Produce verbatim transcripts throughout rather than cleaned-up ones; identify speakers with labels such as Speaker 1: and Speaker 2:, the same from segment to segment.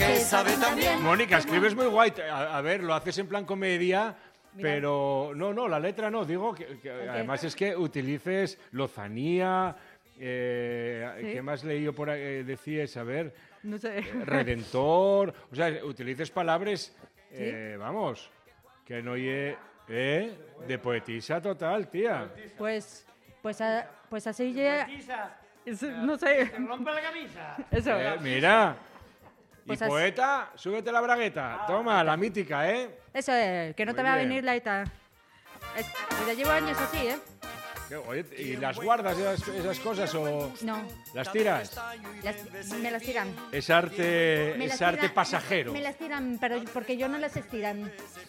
Speaker 1: que sabe también.
Speaker 2: Mónica, escribes muy guay. A, a ver, lo haces en plan comedia,
Speaker 3: Mira.
Speaker 2: pero no, no, la letra no. Digo que, que además es que utilices lozanía. Eh,
Speaker 3: Sí.
Speaker 2: ¿Qué más leí yo por ahí? Eh, decías, a ver,
Speaker 3: No sé.
Speaker 2: redentor. O sea, utilices palabras, eh, vamos, que no ye, eh, de poetisa total, tía.
Speaker 3: Pues, pues, a- pues así ya...
Speaker 4: Poetisa,
Speaker 3: es- No sé.
Speaker 4: te rompe la camisa.
Speaker 3: Eso.
Speaker 2: Eh, mira.
Speaker 3: Pues
Speaker 2: y
Speaker 3: as-
Speaker 2: poeta, súbete la bragueta. Toma, la mítica, ¿eh?
Speaker 3: Eso es, que no
Speaker 2: Muy
Speaker 3: te va a
Speaker 2: bien.
Speaker 3: venir la ita. Es, pues ya llevo años así, ¿eh?
Speaker 2: Que, oye, ¿y las guardas esas, esas cosas o
Speaker 3: No,
Speaker 2: las tiras?
Speaker 3: las- me las tiran.
Speaker 2: Es arte,
Speaker 3: Me
Speaker 2: es
Speaker 3: las
Speaker 2: arte
Speaker 3: tiran-
Speaker 2: pasajero.
Speaker 3: Me las tiran, pero porque yo no las estiran.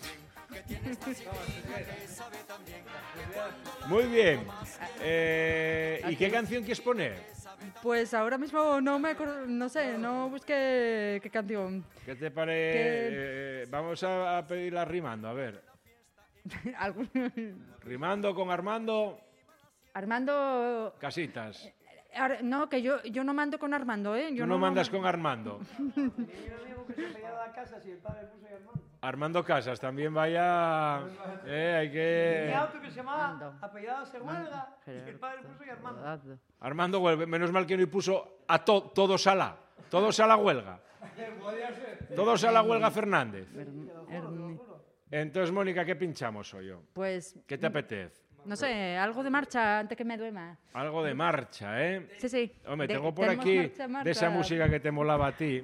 Speaker 2: Muy bien. Eh, ¿Y qué canción quieres poner?
Speaker 3: Pues ahora mismo no me acuerdo, no sé, no busqué qué canción.
Speaker 2: ¿Qué te parece? Eh, vamos a, a pedirla rimando, a ver.
Speaker 3: Algún-
Speaker 2: Rimando con Armando,
Speaker 3: Armando...
Speaker 2: casitas.
Speaker 3: Ar- No, que yo, yo no mando con Armando, ¿eh? Yo
Speaker 2: Tú no mandas con Armando.
Speaker 4: Yo digo que se pegaba a la casa si el padre puso y Armando.
Speaker 2: Armando Casas, también vaya... Eh, hay que...
Speaker 4: Tenía otro que se llamaba
Speaker 3: Armando.
Speaker 4: Apellado se huelga y el padre puso y Armando.
Speaker 2: Armando Huelga, menos mal que no puso a to- todos a la, todos a la huelga. Todos a la huelga Fernández.
Speaker 3: Erni.
Speaker 2: Entonces, Mónica, ¿qué pinchamos hoy yo?
Speaker 3: Pues,
Speaker 2: ¿Qué te apetece?
Speaker 3: no sé, algo de marcha antes que me duerma.
Speaker 2: Algo de marcha, ¿eh?
Speaker 3: Sí, sí.
Speaker 2: Hombre,
Speaker 3: De-
Speaker 2: tengo por
Speaker 3: tenemos
Speaker 2: aquí,
Speaker 3: marcha, marcha.
Speaker 2: de esa música que te molaba a ti,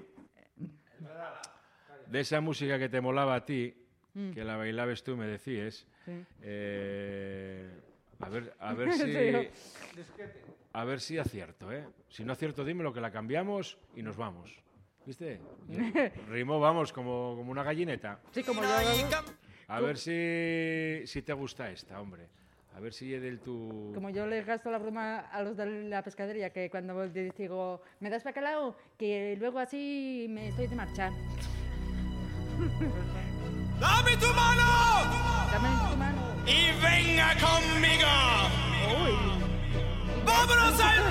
Speaker 2: de esa música que te molaba a ti, que la bailabas tú, me decías,
Speaker 3: Sí.
Speaker 2: eh, a ver, a ver si...
Speaker 3: Sí.
Speaker 2: A ver si acierto, ¿eh? Si no acierto, dímelo, que la cambiamos y nos vamos. ¿Viste? Rimo, vamos, como, como una gallineta.
Speaker 3: Sí, como yo.
Speaker 2: A ver si, si te gusta esta, hombre. A ver si es del tu...
Speaker 3: Como yo les gasto la broma a los de la pescadería, que cuando les digo, ¿me das bacalao? Que luego así me estoy de marcha.
Speaker 1: ¡Dame tu mano!
Speaker 3: Dame tu mano.
Speaker 1: ¡Y venga conmigo!
Speaker 3: Uy.
Speaker 1: ¡Vámonos al